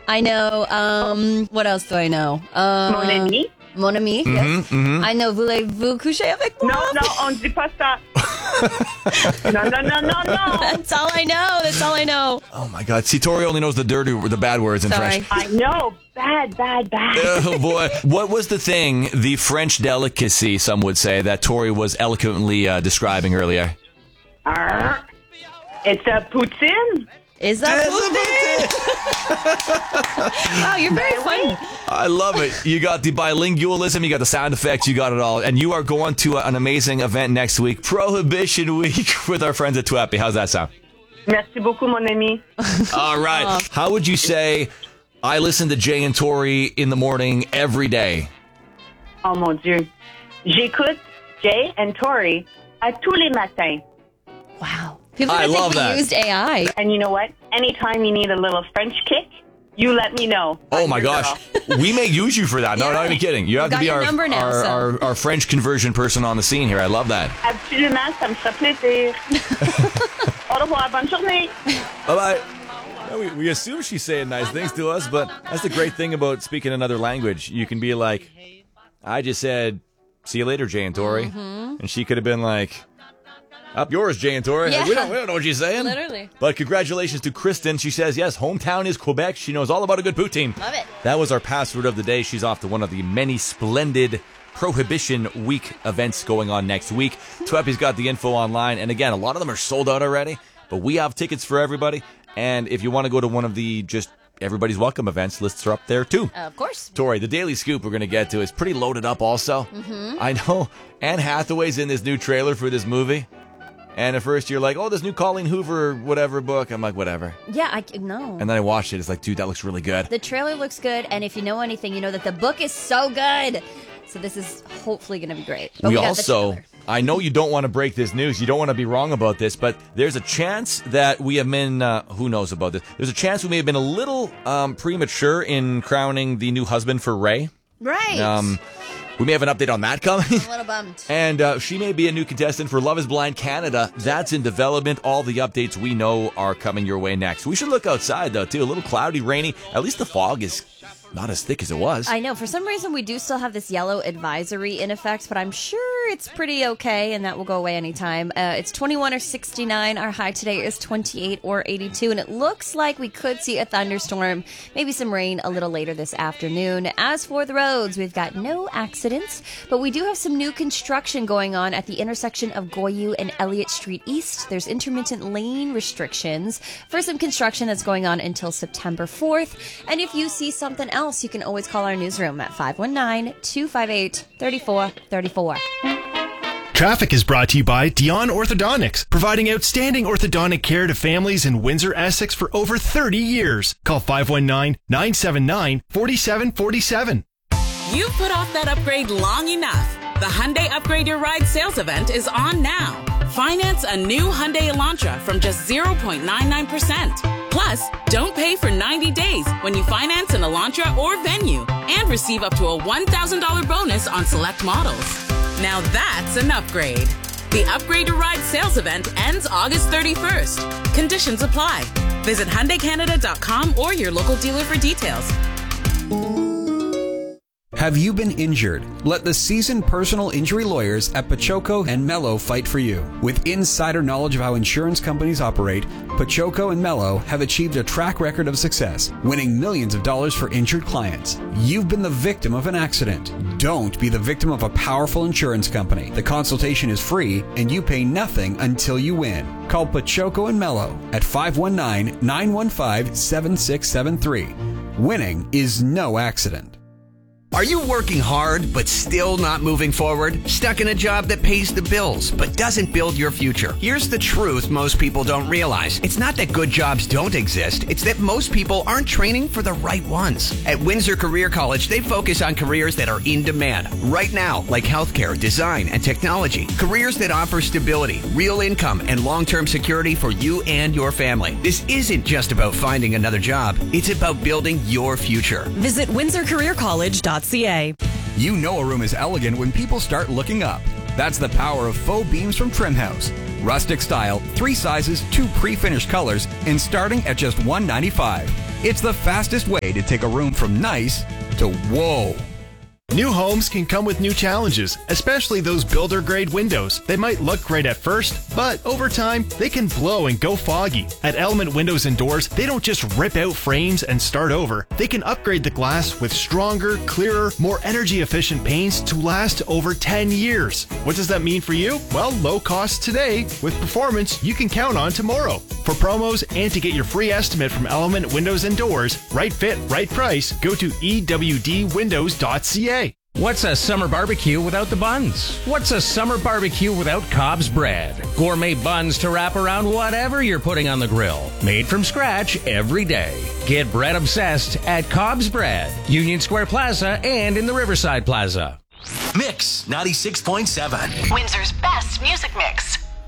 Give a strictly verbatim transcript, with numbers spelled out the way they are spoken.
I know. Um, what else do I know? Uh, Mon ami. Mon ami, yes. Mm-hmm, mm-hmm. I know. Voulez-vous coucher avec moi? Non, non, on dit pas ça. no, no, no, no, no. That's all I know. That's all I know. Oh my God. See, Tori only knows the dirty, the bad words in Sorry. French. I know. Bad, bad, bad. Oh boy. What was the thing, the French delicacy, some would say, that Tori was eloquently uh, describing earlier? Arr. It's a poutine. Is that Wow, you're very funny. I love it. You got the bilingualism, you got the sound effects, you got it all. And you are going to an amazing event next week, Prohibition Week, with our friends at Twappy. How's that sound? Merci beaucoup, mon ami. All right. Oh. How would you say I listen to Jay and Tori in the morning every day? Oh, mon Dieu. J'écoute Jay and Tori à tous les matins. Wow. People I think love we that. used A I. And you know what? Anytime you need a little French kick, you let me know. Oh, my gosh. We may use you for that. No, Yeah. not even kidding. You have We've to be got our, your number now, our, so. our, our French conversion person on the scene here. I love that. Absolument, ça me ferait plaisir. Au revoir, bonne journée. Bye-bye. Yeah, we, we assume she's saying nice things to us, but that's the great thing about speaking another language. You can be like, I just said, see you later, Jay and Tori. Mm-hmm. And she could have been like, up yours, Jay and Tori. Yeah. Like, we, don't, we don't know what she's saying. Literally. But congratulations to Kristen. She says, yes, hometown is Quebec. She knows all about a good poutine. Love it. That was our password of the day. She's off to one of the many splendid Prohibition Week events going on next week. Twappy's got the info online. And again, a lot of them are sold out already. But we have tickets for everybody. And if you want to go to one of the just everybody's welcome events, lists are up there too. Uh, of course. Tori, the Daily Scoop we're going to get to is pretty loaded up also. Mm-hmm. I know Anne Hathaway's in this new trailer for this movie. And at first you're like, oh, this new Colleen Hoover whatever book. I'm like, whatever. Yeah, I no. And then I watched it. It's like, dude, that looks really good. The trailer looks good, and if you know anything, you know that the book is so good. So this is hopefully going to be great. But we, we got also, the I know you don't want to break this news. You don't want to be wrong about this, but there's a chance that we have been, uh, who knows about this? There's a chance we may have been a little um, premature in crowning the new husband for Ray. Right. Um, we may have an update on that coming. A little bummed. And uh, she may be a new contestant for Love is Blind Canada. That's in development. All the updates we know are coming your way next. We should look outside, though, too. A little cloudy, rainy. At least the fog is not as thick as it was. I know. For some reason, we do still have this yellow advisory in effect, but I'm sure it's pretty okay, and that will go away anytime. Uh, it's twenty-one or sixty-nine. Our high today is twenty-eight or eighty-two, and it looks like we could see a thunderstorm, maybe some rain a little later this afternoon. As for the roads, we've got no accidents, but we do have some new construction going on at the intersection of Goyou and Elliott Street East. There's intermittent lane restrictions for some construction that's going on until September fourth, and if you see something else, else, you can always call our newsroom at five one nine, two five eight, three four three four. Traffic is brought to you by Dion Orthodontics, providing outstanding orthodontic care to families in Windsor, Essex for over thirty years. Call five one nine, nine seven nine, four seven four seven. You've put off that upgrade long enough. The Hyundai Upgrade Your Ride sales event is on now. Finance a new Hyundai Elantra from just zero point nine nine percent. Plus, don't pay for ninety days when you finance an Elantra or Venue and receive up to a one thousand dollars bonus on select models. Now that's an upgrade. The Upgrade Your Ride sales event ends August thirty-first. Conditions apply. Visit Hyundai Canada dot com or your local dealer for details. Have you been injured? Let the seasoned personal injury lawyers at Pachoco and Mello fight for you. With insider knowledge of how insurance companies operate, Pachoco and Mello have achieved a track record of success, winning millions of dollars for injured clients. You've been the victim of an accident. Don't be the victim of a powerful insurance company. The consultation is free and you pay nothing until you win. Call Pachoco and Mello at five one nine, nine one five, seven six seven three. Winning is no accident. Are you working hard but still not moving forward? Stuck in a job that pays the bills but doesn't build your future? Here's the truth most people don't realize. It's not that good jobs don't exist. It's that most people aren't training for the right ones. At Windsor Career College, they focus on careers that are in demand right now, like healthcare, design, and technology. Careers that offer stability, real income, and long-term security for you and your family. This isn't just about finding another job. It's about building your future. Visit windsor career college dot c a. You know a room is elegant when people start looking up. That's the power of faux beams from Trim House. Rustic style, three sizes, two pre-finished colors, and starting at just one hundred ninety-five dollars. It's the fastest way to take a room from nice to whoa. New homes can come with new challenges, especially those builder-grade windows. They might look great at first, but over time, they can blow and go foggy. At Element Windows and Doors, they don't just rip out frames and start over. They can upgrade the glass with stronger, clearer, more energy-efficient paints to last over ten years. What does that mean for you? Well, low cost today with performance you can count on tomorrow. For promos and to get your free estimate from Element Windows and Doors, right fit, right price, go to E W D windows dot C A. What's a summer barbecue without the buns? What's a summer barbecue without Cobb's bread? Gourmet buns to wrap around whatever you're putting on the grill. Made from scratch every day. Get bread obsessed at Cobb's Bread, Union Square Plaza, and in the Riverside Plaza. Mix ninety-six point seven. Windsor's best music mix.